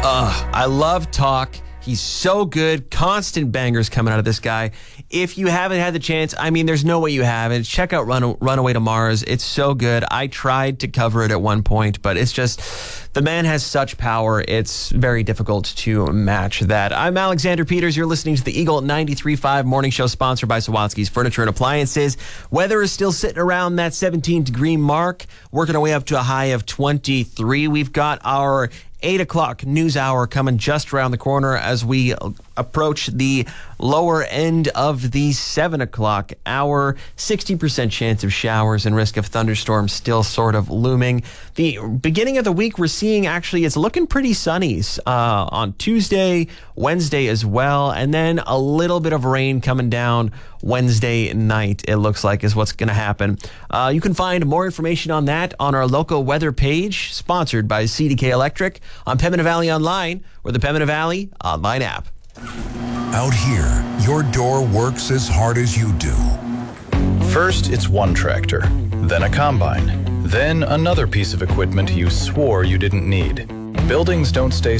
I love Talk. He's so good. Constant bangers coming out of this guy. If you haven't had the chance, I mean, there's no way you haven't. Check out Runaway to Mars. It's so good. I tried to cover it at one point, but it's just, the man has such power. It's very difficult to match that. I'm Alexander Peters. You're listening to the Eagle 93.5 morning show, sponsored by Sawatsky's Furniture and Appliances. Weather is still sitting around that 17-degree mark, working our way up to a high of 23. We've got our 8 o'clock news hour coming just around the corner as we approach the lower end of the 7 o'clock hour. 60% chance of showers and risk of thunderstorms still sort of looming. The beginning of the week we're seeing, actually, it's looking pretty sunny on Tuesday, Wednesday as well, and then a little bit of rain coming down Wednesday night, it looks like, is what's going to happen. You can find more information on that on our local weather page, sponsored by CDK Electric, on Pembina Valley Online, or the Pembina Valley online app. Out here, your door works as hard as you do. First, it's one tractor, then a combine, then another piece of equipment you swore you didn't need. Buildings don't stay